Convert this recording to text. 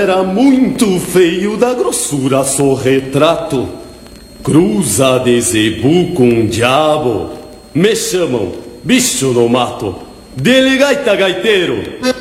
Era muito feio da grossura só retrato. Cruza de zebu com diabo. Me chamam bicho no mato. Dele gaita gaiteiro.